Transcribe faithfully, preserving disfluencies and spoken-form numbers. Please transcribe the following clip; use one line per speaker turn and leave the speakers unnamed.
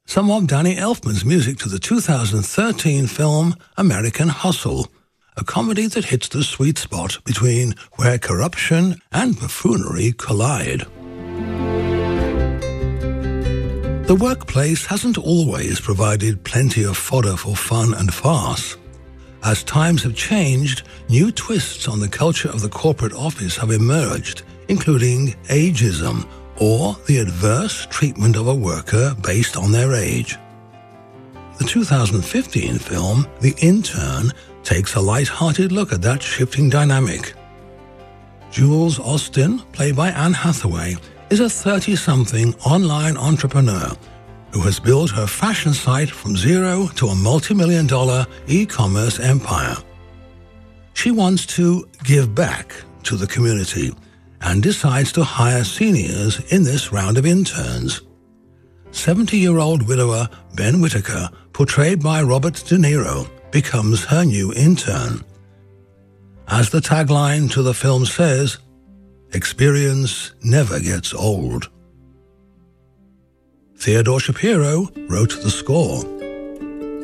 some of Danny Elfman's music to the two thousand thirteen film American Hustle, a comedy that hits the sweet spot between where corruption and buffoonery collide. The workplace hasn't always provided plenty of fodder for fun and farce. As times have changed, new twists on the culture of the corporate office have emerged, including ageism, or the adverse treatment of a worker based on their age. The two thousand fifteen film, The Intern, takes a light-hearted look at that shifting dynamic. Jules Austin, played by Anne Hathaway, is a thirty-something online entrepreneur who has built her fashion site from zero to a multi-million dollar e-commerce empire. She wants to give back to the community and decides to hire seniors in this round of interns. seventy-year-old widower Ben Whitaker, portrayed by Robert De Niro, becomes her new intern. As the tagline to the film says, "Experience never gets old." Theodore Shapiro wrote the score.